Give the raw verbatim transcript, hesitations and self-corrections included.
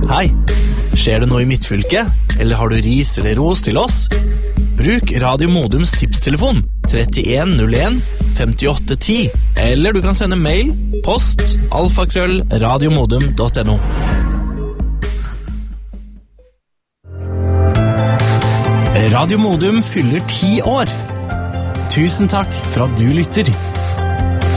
Hei, skjer det noe i midtfylket? Eller har du ris eller ros til oss? Bruk Radio Modums tipstelefon trettien null en femtiåtte ti. Eller du kan sende mail, post, alfakrøll, radiomodum punktum no. Radio Modum fyller ti år. Tusen takk for at du lytter.